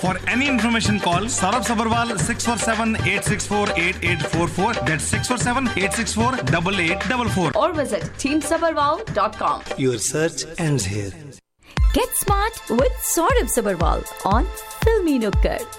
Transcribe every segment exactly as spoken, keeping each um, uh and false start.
For any information, call Saurabh Sabharwal six four seven, eight six four, eight eight four four. That's six four seven, eight six four, eight eight four four. Or visit team sabharwal dot com. Your search ends here. Get smart with Saurabh Sabharwal on Filmy Nukkad.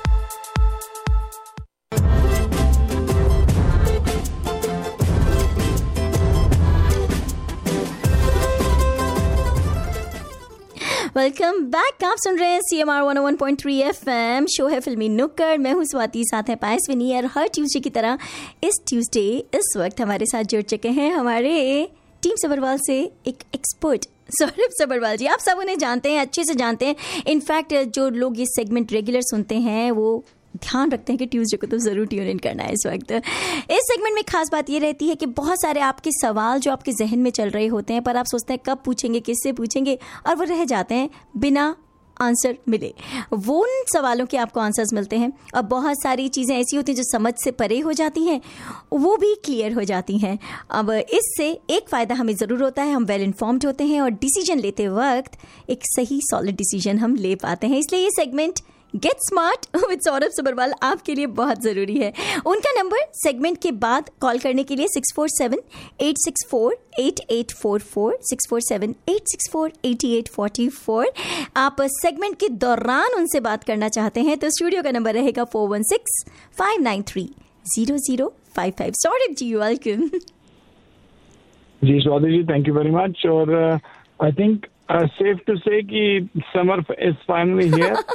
Welcome back. आप सुन रहे हैं C M R one ओ one point three F M. Show है फिल्मी नुक्कड़। मैं हूँ स्वाति, साथ है पायस विनी। और हर ट्यूसडे की तरह इस ट्यूसडे इस वक्त हमारे साथ जुड़ चुके हैं हमारे टीम सबरवाल से एक एक्सपर्ट सौरभ सबरवाल जी। आप सब उन्हें जानते हैं, अच्छे से जानते हैं। इनफैक्ट जो लोग ये सेगमेंट रेगुलर सुनते हैं वो ध्यान रखते हैं कि ट्यूसडे को तो ज़रूर ट्यून इन करना है। इस वक्त इस सेगमेंट में खास बात ये रहती है कि बहुत सारे आपके सवाल जो आपके जहन में चल रहे होते हैं, पर आप सोचते हैं कब पूछेंगे, किससे पूछेंगे, और वो रह जाते हैं बिना आंसर मिले। वो उन सवालों के आपको आंसर्स मिलते हैं। और बहुत सारी चीज़ें ऐसी होती हैं जो समझ से परे हो जाती हैं, वो भी क्लियर हो जाती हैं। अब इससे एक फ़ायदा हमें ज़रूर होता है, हम वेल इन्फॉर्म्ड होते हैं और डिसीजन लेते वक्त एक सही सॉलिड डिसीजन हम ले पाते हैं। इसलिए ये segment gate smart with Saurabh Sabharwal आपके लिए बहुत ज़रूरी है। उनका नंबर सेगमेंट के बाद कॉल करने के लिए six four seven eight six four eight eight four four six four seven eight six four eight eight four four. आप सेगमेंट के दौरान उनसे बात करना चाहते हैं तो स्टूडियो का नंबर रहेगा four one six five nine three zero zero five five. Saurabh ji welcome. Ji Swati ji, thank you very much. और आई थिंक सेफ टू से कि समर इज फाइनली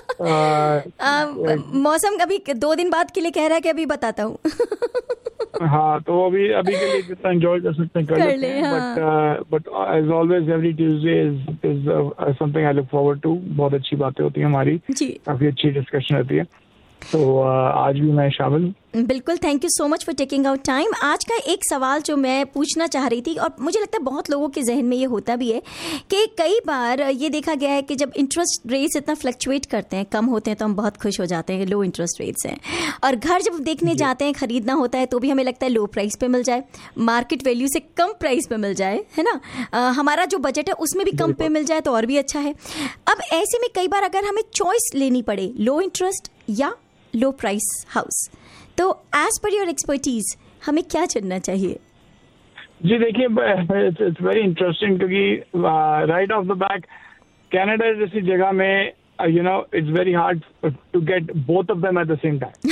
हियर। मौसम अभी दो दिन बाद के लिए कह रहा है कि अभी बताता हूँ। हाँ, तो अभी अभी के लिए जितना एंजॉय कर सकते हैं कर, कर लेते हैं। But but as always every Tuesday is is something I look forward to. बहुत अच्छी बातें होती हैं हमारी, काफी अच्छी डिस्कशन रहती है। तो uh, आज भी मैं शामिल। बिल्कुल, thank you so much for taking out time. आज का एक सवाल जो मैं पूछना चाह रही थी, और मुझे लगता है बहुत लोगों के जहन में ये होता भी है कि कई बार ये देखा गया है कि जब इंटरेस्ट रेट्स इतना फ्लक्चुएट करते हैं, कम होते हैं, तो हम बहुत खुश हो जाते हैं कि लो इंटरेस्ट रेट्स हैं। और घर जब देखने जाते हैं, खरीदना होता है, तो भी हमें लगता है लो प्राइस पे मिल जाए, मार्केट वैल्यू से कम प्राइस पे मिल जाए, है ना। आ, हमारा जो बजट है उसमें भी कम पे मिल जाए तो और भी अच्छा है। अब ऐसे में कई बार अगर हमें चॉइस लेनी पड़े, लो इंटरेस्ट या लो प्राइस हाउस, तो एज पर योर एक्सपर्टीज हमें क्या चुनना चाहिए? जी देखिए, इट्स वेरी इंटरेस्टिंग क्योंकि right of the back Canada जैसी जगह में you know it's very hard to get both of them at the same time.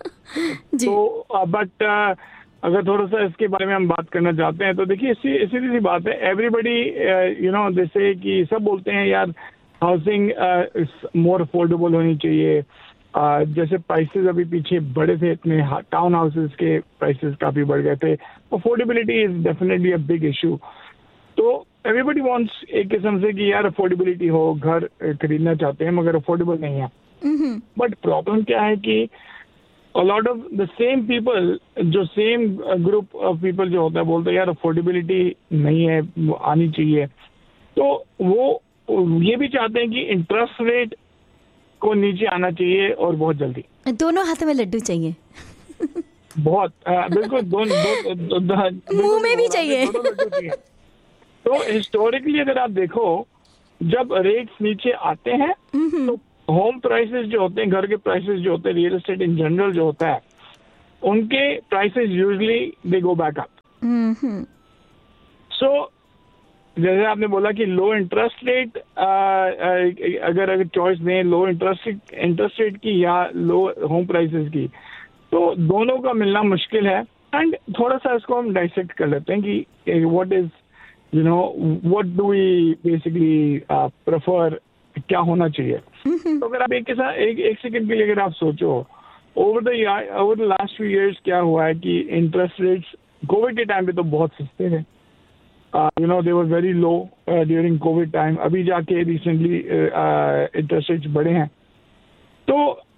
तो बट uh, uh, अगर थोड़ा सा इसके बारे में हम बात करना चाहते हैं तो देखिए इसी इसीलिए सी बात है। एवरीबडी यू नो जैसे कि सब बोलते हैं यार हाउसिंग मोर अफोर्डेबल होनी चाहिए। Uh, जैसे प्राइसेस अभी पीछे बढ़े थे, इतने टाउन हाउसेस के प्राइसेस काफी बढ़ गए थे। Affordability is definitely a big issue. तो एवरीबडी वांट्स एक किस्म से कि यार अफोर्डेबिलिटी हो, घर खरीदना चाहते हैं मगर अफोर्डेबल नहीं है। बट प्रॉब्लम क्या है कि a lot of the same people, जो सेम ग्रुप ऑफ पीपल जो होता है, बोलते हैं यार अफोर्डेबिलिटी नहीं है, आनी चाहिए। तो वो ये भी चाहते हैं कि इंटरेस्ट रेट को नीचे आना चाहिए और बहुत जल्दी। दोनों हाथों में लड्डू चाहिए। बहुत आ, बिल्कुल दोनों दो, दो, दो, मुंह में भी चाहिए। चाहिए। तो हिस्टोरिकली अगर आप देखो, जब रेट्स नीचे आते हैं तो होम प्राइसेस जो होते हैं, घर के प्राइसेस जो होते हैं, रियल एस्टेट इन जनरल जो होता है, उनके prices usually they go back up. सो जैसे आपने बोला कि लो इंटरेस्ट रेट, अगर अगर चॉइस दें लो इंटरेस्ट इंटरेस्ट रेट की या लो होम प्राइसेस की, तो दोनों का मिलना मुश्किल है। एंड थोड़ा सा इसको हम डाइसेक्ट कर लेते हैं कि what is you know what do we basically prefer, क्या होना चाहिए। तो अगर आप एक के साथ एक एक सेकंड के लिए अगर आप सोचो, over the over the last few years क्या हुआ है कि इंटरेस्ट रेट्स कोविड के टाइम पे तो बहुत सस्ते थे। You know they were very low during Covid time. अभी जाके रिसेंटली इंटरेस्ट रेट्स बढ़े हैं। तो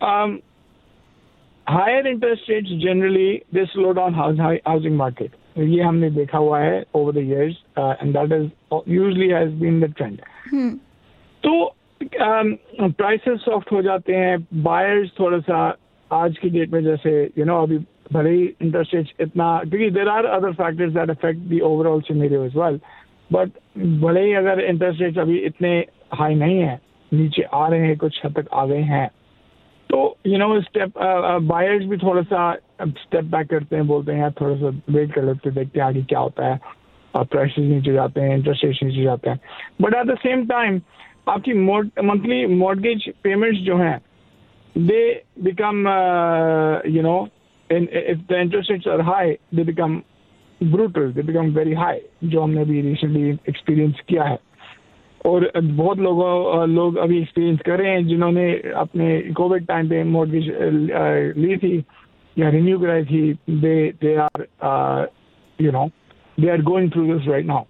higher interest rates generally they slow down housing market. ये हमने देखा हुआ है over the years and that is usually has been the trend. तो प्राइसेस सॉफ्ट हो जाते हैं, बायर्स थोड़ा सा आज की डेट में जैसे यू नो अभी भले ही इंटरेस्ट रेट्स इतना, क्योंकि there are other factors that affect the overall scenario as well, but भले ही अगर इंटरेस्ट रेट्स अभी इतने हाई नहीं है, नीचे आ रहे हैं, कुछ हद तक आ गए हैं, तो यू नो स्टेप बायर्स भी थोड़ा सा स्टेप बैक करते हैं, बोलते हैं यार थोड़ा सा वेट कर लेते, देखते हैं आगे क्या होता है, प्राइसेस नीचे जाते हैं, इंटरेस्ट रेट्स नीचे जाते हैं. But at the same time आपकी मंथली मॉर्गेज पेमेंट्स जो हैं they become you know if the interest rates are high they become brutal, they become very high, जो हमने भी रिसेंटली एक्सपीरियंस किया है. और बहुत लोगों लोग अभी एक्सपीरियंस कर रहे हैं जिन्होंने अपने कोविड टाइम पे मॉर्गेज ली थी या रिन्यू कराई थी. दे they are you know they are going through this right now.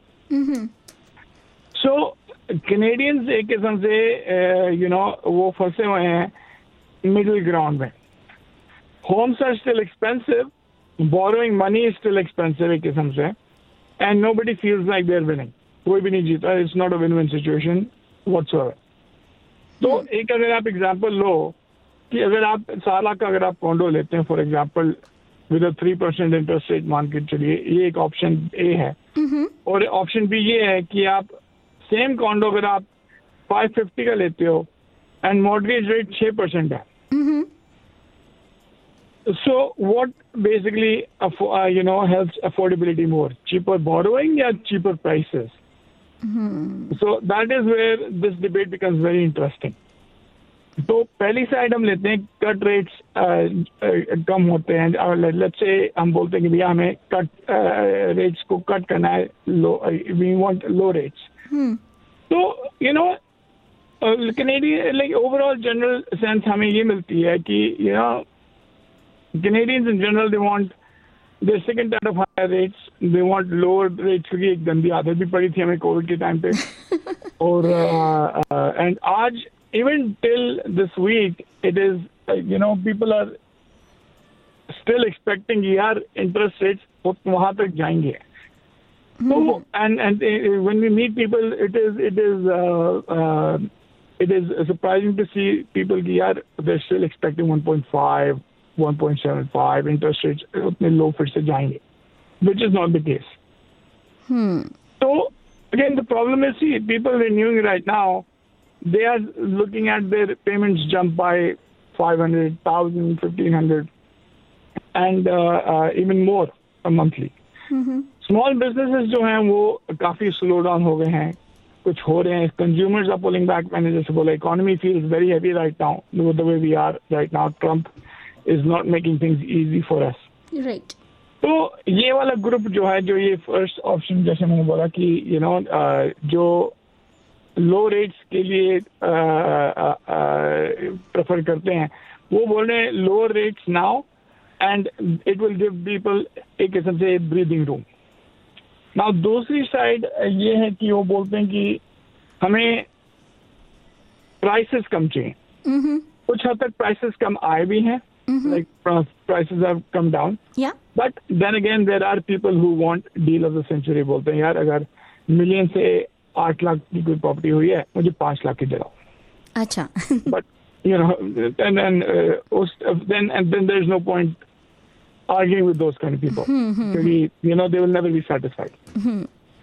So Canadians एक किस्म से यू नो वो फंसे हुए हैं मिडिल ग्राउंड में. Holmes are still expensive, borrowing money is still expensive एक किस्म से, and nobody feels like they are winning. कोई भी नहीं जीता. It's not a win win situation whatsoever. तो एक अगर आप एग्जांपल लो कि अगर आप सात लाख का अगर आप कॉन्डो लेते हैं for example with a three percent interest rate मान के चलिए, ये एक ऑप्शन ए है. और ऑप्शन बी ये है कि आप सेम कॉन्डो अगर आप फाइव फिफ्टी का लेते हो एंड मॉर्गेज रेट छह परसेंट है. So what basically uh, you know helps affordability more? Cheaper borrowing or cheaper prices? Mm-hmm. So that is where this debate becomes very interesting. तो पहली side हम लेते हैं कट रेट्स कम होते हैं. Let's say हम बोलते हैं कि भैया हमें कट रेट्स को कट करना है, लो वी वांट लो रेट्स. तो you know Canadian like overall general sense हमें ये मिलती है कि you know Canadians in general, they want, they're sick and tired of higher rates. They want lower rates क्योंकि एक गंदी आदत भी पड़ी थी हमें कोविड के टाइम पे. और एंड आज even till this week it is uh, you know people are still expecting कि यार interest rates वहाँ तक जाएंगे. So and and uh, when we meet people, it is it is uh, uh, it is surprising to see people कि यार they're still expecting one point five. one point seven five interest rates उतने low फिर से जाएंगे, which is not the case. Hmm. So again, the problem is, see, people renewing right now, they are looking at their payments jump by five hundred, one thousand, fifteen hundred, and uh, uh, even more a monthly. Mm-hmm. Small businesses जो हैं वो काफी slow down हो गए हैं, कुछ हो रहे हैं. Consumers are pulling back. मैंने जैसे बोला, economy feels very heavy right now, the way we are right now. Trump is not making things easy for us. Right. तो ये वाला ग्रुप जो है, जो ये फर्स्ट ऑप्शन जैसे मैंने बोला कि यू नो जो लो रेट्स के लिए प्रेफर करते हैं, वो बोल रहे हैं lower rates now and it will give people एक किस्म से ब्रीदिंग रूम. नाउ दूसरी साइड ये है कि वो बोलते हैं कि हमें प्राइसेस कम चाहिए. mm-hmm. कुछ हद तक प्राइसेस कम आए भी हैं. Mm-hmm. Like prices have come down. Yeah. But then again, there are people who want deal of the century. बोलते हैं यार अगर मिलियन से आठ लाख की कोई प्रॉपर्टी हुई है, मुझे पांच लाख की दिलाओ. अच्छा. But you know, and then uh, then and then there is no point arguing with those kind of people. Mm-hmm. Because, you know, they will never be satisfied. Mm-hmm.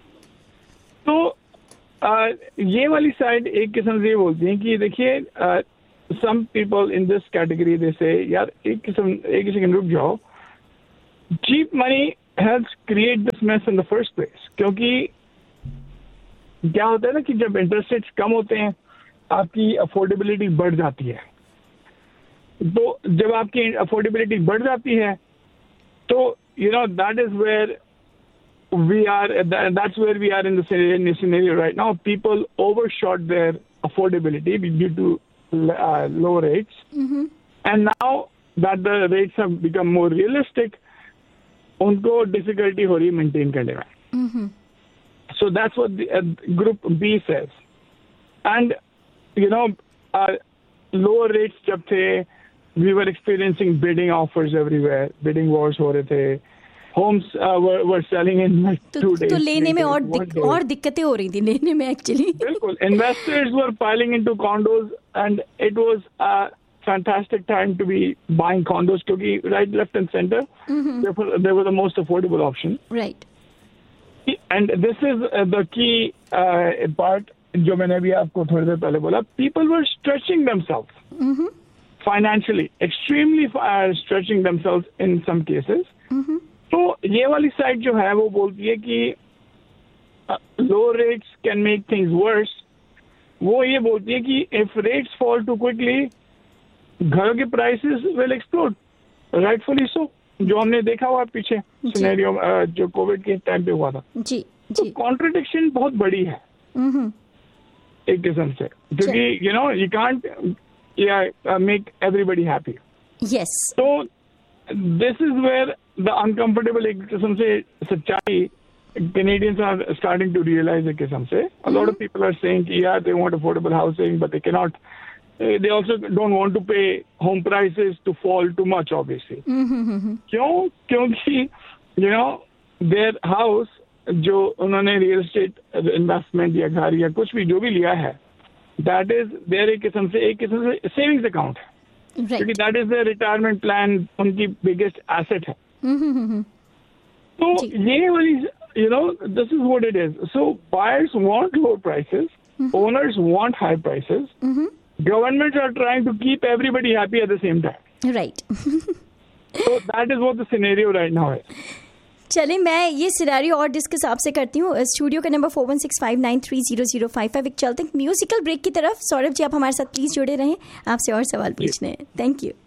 तो uh, ये वाली साइड एक किस्म से ये बोलती है कि देखिए uh, some people in this category they say यार एक किस्म एक सेकंड रुक जाओ, cheap money helps create this mess in the first place. क्योंकि क्या होता है ना कि जब इंटरेस्ट रेट्स कम होते हैं आपकी अफोर्डेबिलिटी बढ़ जाती है. तो जब आपकी अफोर्डेबिलिटी बढ़ जाती है तो you know that is where we are that's where we are in the scenario right now. People overshot their affordability due to Uh, low rates, mm-hmm. and now that the rates have become more realistic, उनको difficulty हो रही है maintain करने में. Mm-hmm. So that's what the, uh, group B says. And you know, uh, lower rates जब थे, we were experiencing bidding offers everywhere, bidding wars हो रहे थे. Homes uh, were were selling in like तो, two days. तो लेने में और दिक, और दिक्कतें हो रही थी लेने में एक्चुअली. बिल्कुल. Investors were piling into condos and it was a fantastic time to be buying condos क्योंकि right, left and center mm-hmm. therefore they were the most affordable option. Right. And this is uh, the key uh, part जो मैंने भी आपको थोड़ी देर पहले बोला. People were stretching themselves. Mm-hmm. financially extremely uh, stretching themselves in some cases. Mm-hmm. तो ये वाली साइड जो है वो बोलती है कि लो rates can make things verse. वो ये बोलती है कि if rates fall to quickly घरों के prices will explode, rightfully so, जो हमने देखा हुआ पीछे सिनेरियो जो कोविड के टाइम पे हुआ था. जी तो जी. कॉन्ट्रडिक्शन बहुत बड़ी है Mm-hmm. एक किस्म से, क्योंकि you know you can't make everybody happy. Yes. तो this is where the uncomfortable एक किस्म से सच्चाई Canadians are starting to realize एक किस्म से. A lot of people are saying कि yeah they want affordable housing but they cannot. Uh, they also don't want to pay home prices to fall too much obviously. Mm-hmm. क्यों? क्योंकि you know their house जो उन्होंने real estate investment या घर या कुछ भी जो भी लिया है, दैट इज देयर एक किस्म से एक किस्म से सेविंग्स अकाउंट है, Right. क्योंकि that is the retirement plan, उनकी बिगेस्ट एसेट है. Mm-hmm. तो जी. ये वाली you know this is what it is. So buyers want low prices, owners want high prices, Mm-hmm. Governments are trying to keep everybody happy at the same time. Right. So that is what the scenario right now is. चलिए मैं ये scenario और discuss आपसे करती हूँ. Studio का number four one six five nine three zero zero five five. एक चलते हैं म्यूजिकल ब्रेक की तरफ. सौरभ जी आप हमारे साथ प्लीज जुड़े रहें, आपसे और सवाल पूछने हैं. Thank you.